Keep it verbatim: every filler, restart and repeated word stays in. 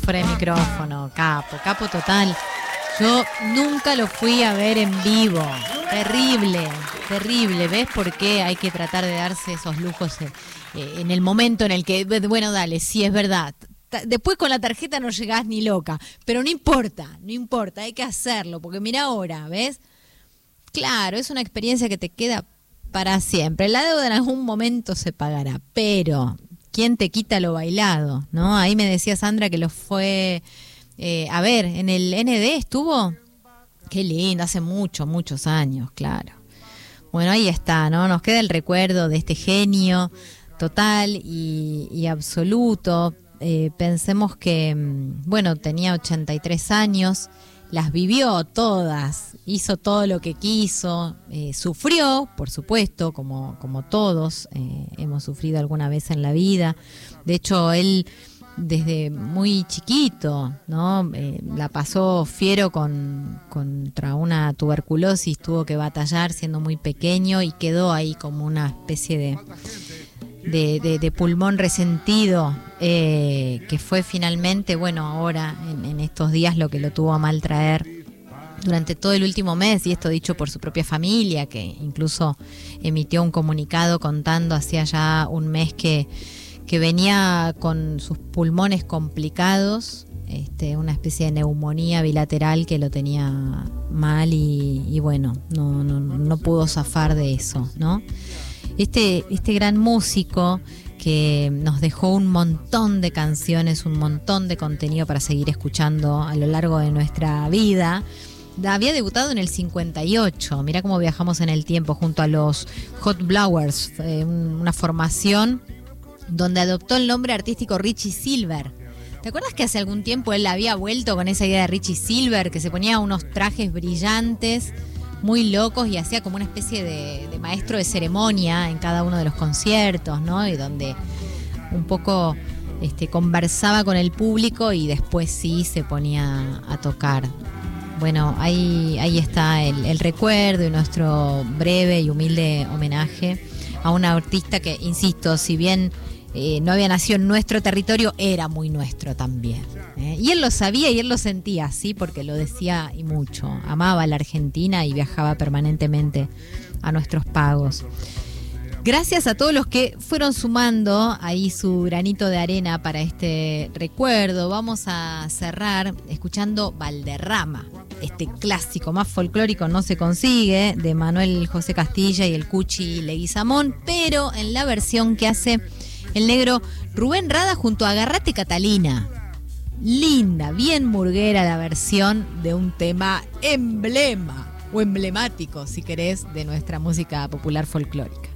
fuera de micrófono, capo, capo total. Yo nunca lo fui a ver en vivo. Terrible, terrible. ¿Ves por qué hay que tratar de darse esos lujos en, en el momento en el que, bueno, dale, sí es verdad. Después con la tarjeta no llegás ni loca, pero no importa, no importa, hay que hacerlo, porque mira ahora, ¿ves? Claro, es una experiencia que te queda para siempre. La deuda en algún momento se pagará, pero ¿quién te quita lo bailado? ¿No? Ahí me decía Sandra que lo fue... Eh, a ver, en el N D estuvo, qué lindo, hace muchos, muchos años, claro. Bueno, ahí está, ¿no? Nos queda el recuerdo de este genio total y, y absoluto. Eh, pensemos que, bueno, tenía ochenta y tres años, las vivió todas, hizo todo lo que quiso, eh, sufrió, por supuesto, como, como todos eh, hemos sufrido alguna vez en la vida. De hecho, él... desde muy chiquito, ¿no? Eh, la pasó fiero con, contra una tuberculosis, tuvo que batallar siendo muy pequeño y quedó ahí como una especie de, de, de, de pulmón resentido, eh, que fue finalmente, bueno, ahora en, en estos días lo que lo tuvo a mal traer durante todo el último mes, y esto dicho por su propia familia, que incluso emitió un comunicado contando hacía ya un mes que que venía con sus pulmones complicados, este, una especie de neumonía bilateral que lo tenía mal y, y bueno, no, no, no pudo zafar de eso, ¿no? Este, este gran músico que nos dejó un montón de canciones, un montón de contenido para seguir escuchando a lo largo de nuestra vida. Había debutado en el cincuenta y ocho, mirá cómo viajamos en el tiempo, junto a los Hot Blowers, eh, una formación donde adoptó el nombre artístico Richie Silver. ¿Te acuerdas que hace algún tiempo él había vuelto con esa idea de Richie Silver, que se ponía unos trajes brillantes, muy locos, y hacía como una especie de, de maestro de ceremonia en cada uno de los conciertos, ¿no? Y donde un poco este, conversaba con el público y después sí se ponía a tocar. Bueno, ahí, ahí está el, el recuerdo y nuestro breve y humilde homenaje a una artista que, insisto, si bien eh, no había nacido en nuestro territorio, era muy nuestro también. ¿eh? Y él lo sabía y él lo sentía así, porque lo decía y mucho. Amaba a la Argentina y viajaba permanentemente a nuestros pagos. Gracias a todos los que fueron sumando ahí su granito de arena para este recuerdo. Vamos a cerrar escuchando Valderrama, este clásico más folclórico no se consigue, de Manuel José Castilla y el Cuchi Leguizamón, pero en la versión que hace el negro Rubén Rada junto a Agarrate Catalina. Linda, bien murguera la versión de un tema emblema o emblemático, si querés, de nuestra música popular folclórica.